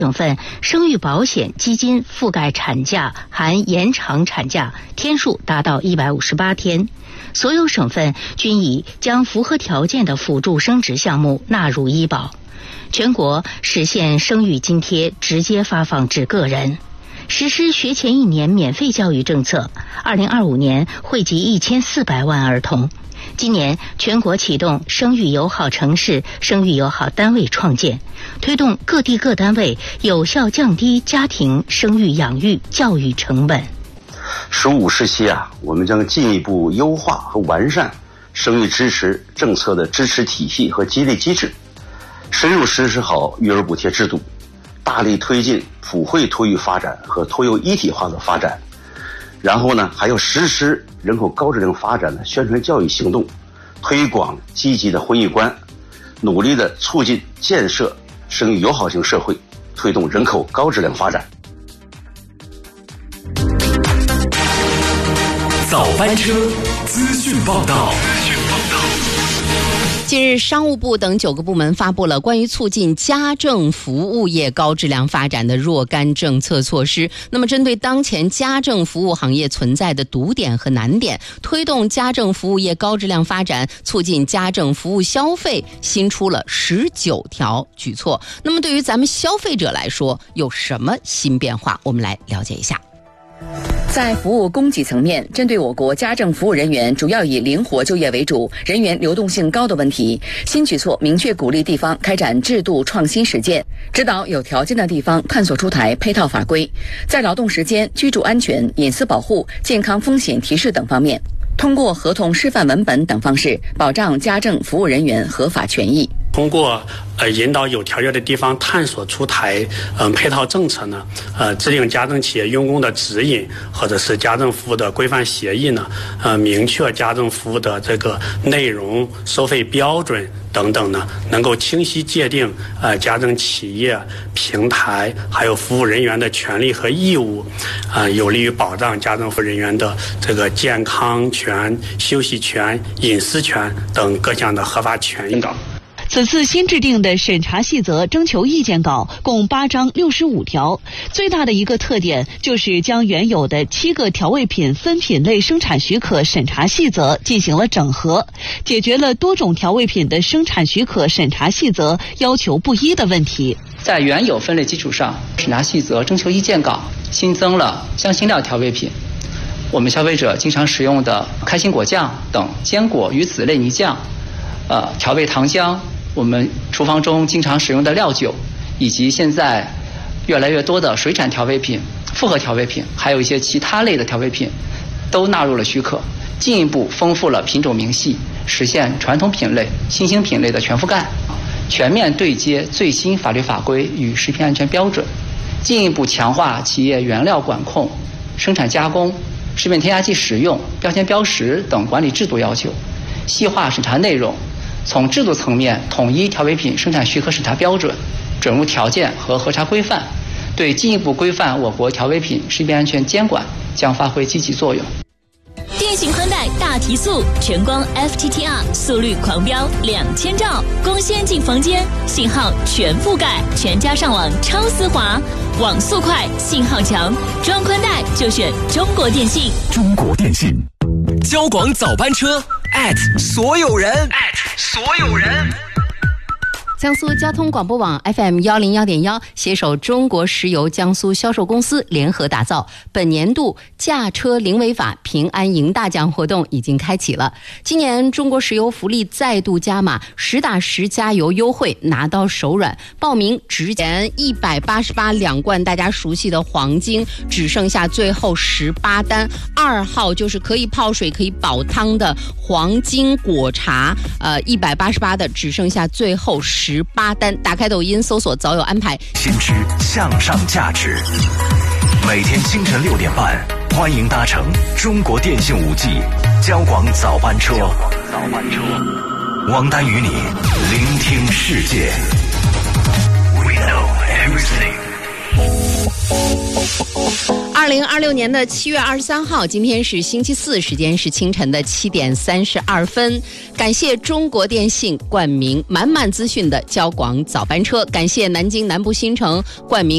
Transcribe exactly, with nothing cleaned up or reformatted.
省份生育保险基金覆盖产假含延长产假天数达到一百五十八天，所有省份均已将符合条件的辅助生殖项目纳入医保，全国实现生育津贴直接发放至个人，实施学前一年免费教育政策，二零二五年惠及一千四百万儿童。今年全国启动生育友好城市、生育友好单位创建，推动各地各单位有效降低家庭生育养育教育成本。 十五时期啊，我们将进一步优化和完善生育支持政策的支持体系和激励机制，深入实施好育儿补贴制度，大力推进普惠托育发展和托幼一体化的发展。然后呢，还要实施人口高质量发展的宣传教育行动，推广积极的婚育观，努力的促进建设生育友好型社会，推动人口高质量发展。 早班车资讯报道。 近日，商务部等九个部门发布了关于促进家政服务业高质量发展的若干政策措施。那么，针对当前家政服务行业存在的堵点和难点，推动家政服务业高质量发展，促进家政服务消费，新出了十九条举措。那么，对于咱们消费者来说，有什么新变化？我们来了解一下。 在服务供给层面，针对我国家政服务人员主要以灵活就业为主、人员流动性高的问题，新举措明确鼓励地方开展制度创新实践，指导有条件的地方探索出台配套法规，在劳动时间、居住安全、隐私保护、健康风险提示等方面，通过合同示范文本等方式保障家政服务人员合法权益。 通过呃引导有条件的地方探索出台嗯、呃、配套政策呢，呃制定家政企业用工的指引或者是家政服务的规范协议呢，呃明确家政服务的这个内容、收费标准等等呢，能够清晰界定呃家政企业、平台还有服务人员的权利和义务，啊、呃、有利于保障家政服务人员的这个健康权、休息权、隐私权等各项的合法权益。 此次新制定的审查细则征求意见稿共八章六十五条，最大的一个特点就是将原有的七个调味品分品类生产许可审查细则进行了整合，解决了多种调味品的生产许可审查细则要求不一的问题。 在原有分类基础上，审查细则征求意见稿新增了香辛料调味品，我们消费者经常使用的开心果酱等坚果与籽类泥酱，呃，调味糖浆，我们厨房中经常使用的料酒，以及现在越来越多的水产调味品、复合调味品，还有一些其他类的调味品，都纳入了许可，进一步丰富了品种明细，实现传统品类、新兴品类的全覆盖，全面对接最新法律法规与食品安全标准，进一步强化企业原料管控、生产加工、食品添加剂使用、标签标识等管理制度要求，细化审查内容，从制度层面统一调味品生产许可审查标准、准入条件和核查规范，对进一步规范我国调味品食品安全监管将发挥积极作用。 电信宽带大提速，全光 F T T R 速率狂飙两千兆，光纤进房间，信号全覆盖，全家上网超丝滑，网速快，信号强，装宽带就选中国电信。 中国电信，交广早班车 at 所有人 at 所有人。 江苏交通广播网 F M 一零一点一携手中国石油江苏销售公司联合打造本年度驾车零违法平安赢大奖活动已经开启了。今年中国石油福利再度加码，实打实加油优惠拿到手软，报名值前一百八十八两罐大家熟悉的黄金只剩下最后十八单，二号就是可以泡水可以煲汤的黄金果茶，呃一百八十八的只剩下最后十十八单，打开抖音搜索早有安排， 新知向上价值。每天清晨六点半，欢迎搭乘中国电信五 G 交广早班车。早班车，王丹与你聆听世界。We know everything。 二零二六年的七月二十三号，今天是星期四，时间是清晨的七点三十二分。感谢中国电信冠名满满资讯的交广早班车，感谢南京南部新城冠名